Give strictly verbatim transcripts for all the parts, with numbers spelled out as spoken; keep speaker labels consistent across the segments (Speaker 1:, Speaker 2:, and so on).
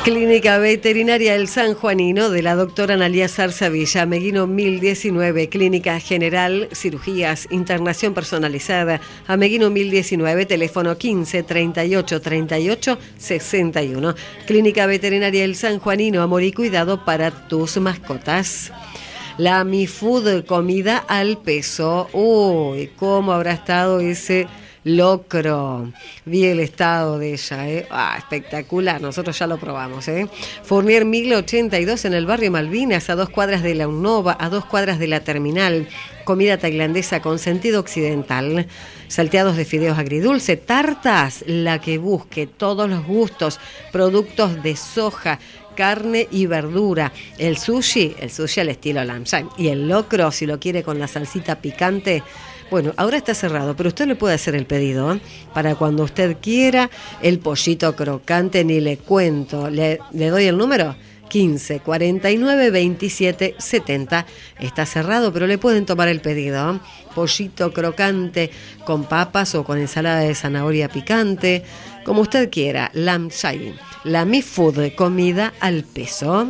Speaker 1: Clínica Veterinaria El San Juanino de la doctora Analía Zarza Villa, Meguino mil diecinueve, Clínica General, Cirugías, Internación Personalizada, a Meguino mil diecinueve, teléfono quince, treinta y ocho, treinta y ocho, sesenta y uno. Clínica Veterinaria El San Juanino, amor y cuidado para tus mascotas. La Mi Food, comida al peso. Uy, cómo habrá estado ese locro. Vi el estado de ella, ¿eh? Ah, espectacular. Nosotros ya lo probamos, ¿eh? Fournier mil ochenta y dos en el barrio Malvinas, a dos cuadras de la Unova, a dos cuadras de la terminal. Comida tailandesa con sentido occidental. Salteados de fideos agridulce, tartas, la que busque, todos los gustos, productos de soja, carne y verdura. El sushi, el sushi al estilo lam shan. Y el locro, si lo quiere con la salsita picante. Bueno, ahora está cerrado, pero usted le puede hacer el pedido, ¿eh? Para cuando usted quiera. El pollito crocante, ni le cuento. ¿Le, le doy el número? quince, cuarenta y nueve, veintisiete, setenta. Está cerrado, pero le pueden tomar el pedido, ¿eh? Pollito crocante con papas o con ensalada de zanahoria picante, como usted quiera. Lam Shan, la Mi Food, comida al peso.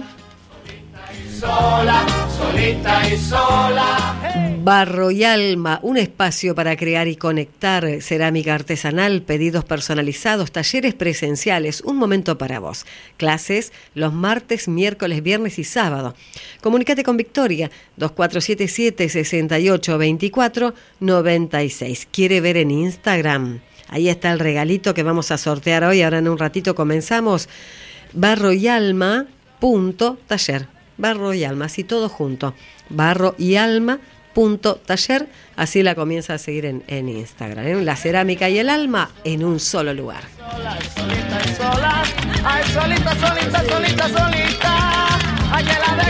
Speaker 1: Sola, solita y sola. Barro y Alma, un espacio para crear y conectar. Cerámica artesanal, pedidos personalizados, talleres presenciales, un momento para vos. Clases los martes, miércoles, viernes y sábado. Comunícate con Victoria, dos cuatro siete siete, seis ocho dos cuatro, nueve seis. ¿Quiere ver en Instagram? Ahí está el regalito que vamos a sortear hoy. Ahora en un ratito comenzamos. Barro y Alma punto taller. Barro y Alma, así todo junto. Barro y Alma punto taller, así la comienza a seguir en, en Instagram, ¿eh? La cerámica y el alma en un solo lugar. Sola, solita, sola, ay, solita, solita, solita, solita, ay, la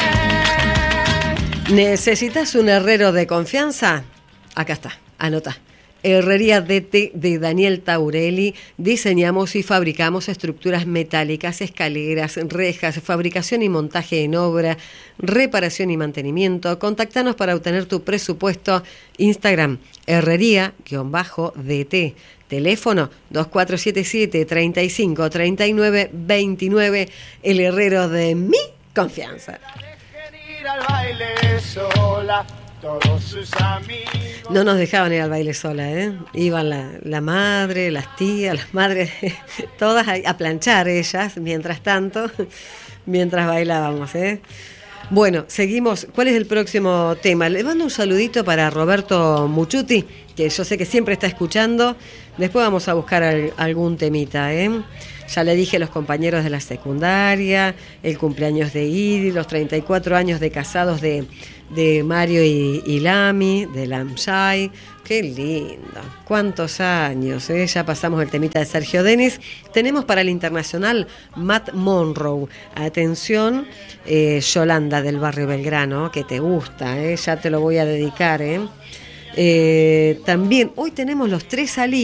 Speaker 1: dejé. ¿Necesitas un herrero de confianza? Acá está, anota. Herrería D T de Daniel Taurelli. Diseñamos y fabricamos estructuras metálicas, escaleras, rejas, fabricación y montaje en obra, reparación y mantenimiento. Contactanos para obtener tu presupuesto. Instagram, herrería-D T. Teléfono dos cuatro siete siete, treinta y cinco, treinta y nueve, veintinueve. El herrero de mi confianza. No nos dejaban ir al baile sola, ¿eh? Iban la, la madre, las tías, las madres, todas a, a planchar ellas, mientras tanto, mientras bailábamos, ¿eh? Bueno, seguimos. ¿Cuál es el próximo tema? Le mando un saludito para Roberto Muchuti, que yo sé que siempre está escuchando. Después vamos a buscar al, algún temita, ¿eh? Ya le dije a los compañeros de la secundaria, el cumpleaños de Idi, los treinta y cuatro años de casados de, de Mario y, y Lami, de Lam Shan. Qué lindo, cuántos años, ¿eh? Ya pasamos el temita de Sergio Denis. Tenemos para el internacional Matt Monroe. Atención, eh, Yolanda del barrio Belgrano, que te gusta, ¿eh? Ya te lo voy a dedicar, ¿eh? Eh, también hoy tenemos los tres salidos.